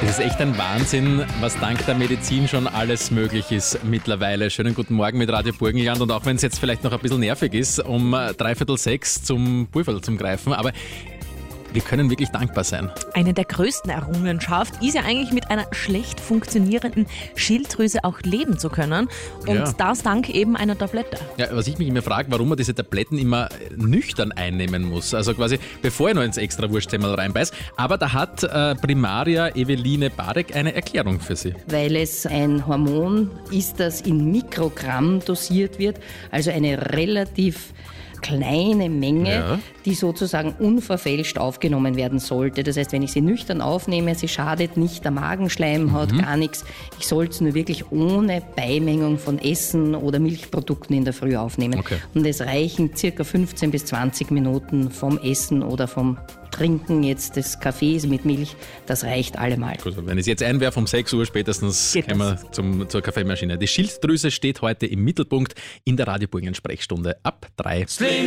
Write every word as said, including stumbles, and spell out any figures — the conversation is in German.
Es ist echt ein Wahnsinn, was dank der Medizin schon alles möglich ist mittlerweile. Schönen guten Morgen mit Radio Burgenland und auch wenn es jetzt vielleicht noch ein bisschen nervig ist, um dreiviertel sechs zum Pulverl zum Greifen, aber wir können wirklich dankbar sein. Eine der größten Errungenschaften ist ja eigentlich mit einer schlecht funktionierenden Schilddrüse auch leben zu können und Ja. das dank eben einer Tablette. Ja, was ich mich immer frage, warum man diese Tabletten immer nüchtern einnehmen muss. Also quasi bevor ich noch ins extra Wurstsemmel reinbeiß. Aber da hat äh, Primaria Eveline Barek eine Erklärung für Sie. Weil es ein Hormon ist, das in Mikrogramm dosiert wird, also eine relativ kleine Menge, Ja. die sozusagen unverfälscht aufgenommen werden sollte. Das heißt, wenn ich sie nüchtern aufnehme, sie schadet nicht der Magenschleimhaut, Mhm. gar nichts. Ich soll es nur wirklich ohne Beimengung von Essen oder Milchprodukten in der Früh aufnehmen. Okay. Und es reichen circa fünfzehn bis zwanzig Minuten vom Essen oder vom Trinken jetzt des Kaffees mit Milch, das reicht allemal. Also wenn ich es jetzt einwerfe, um sechs Uhr spätestens Geht kommen wir zum, zur Kaffeemaschine. Die Schilddrüse steht heute im Mittelpunkt in der Radio Burgenland Sprechstunde ab drei.